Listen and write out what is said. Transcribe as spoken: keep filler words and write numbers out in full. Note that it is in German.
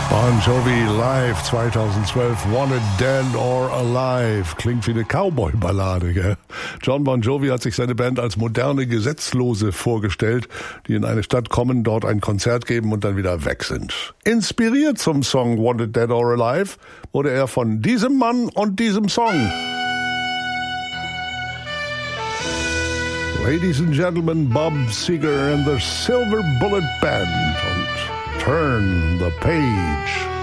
Bon Jovi live zweitausendzwölf, Wanted Dead or Alive. Klingt wie eine Cowboy-Ballade, gell? John Bon Jovi hat sich seine Band als moderne Gesetzlose vorgestellt, die in eine Stadt kommen, dort ein Konzert geben und dann wieder weg sind. Inspiriert zum Song Wanted Dead or Alive wurde er von diesem Mann und diesem Song. Ladies and Gentlemen, Bob Seger and the Silver Bullet Band und Turn the Page.